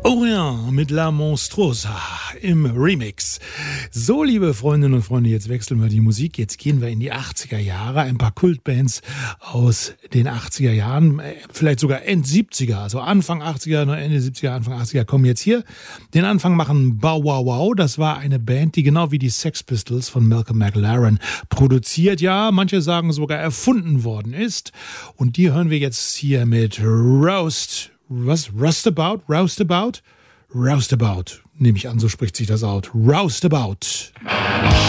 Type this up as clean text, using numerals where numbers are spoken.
Orient mit La Monstruosa im Remix. So, liebe Freundinnen und Freunde, jetzt wechseln wir die Musik. Jetzt gehen wir in die 80er Jahre. Ein paar Kultbands aus den 80er Jahren, vielleicht sogar End 70er, also Anfang 80er, Ende 70er, Anfang 80er kommen jetzt hier. Den Anfang machen Bow Wow Wow. Das war eine Band, die genau wie die Sex Pistols von Malcolm McLaren produziert, ja, manche sagen sogar erfunden worden ist. Und die hören wir jetzt hier mit Roustabout? Nehme ich an, so spricht sich das aus. Roustabout.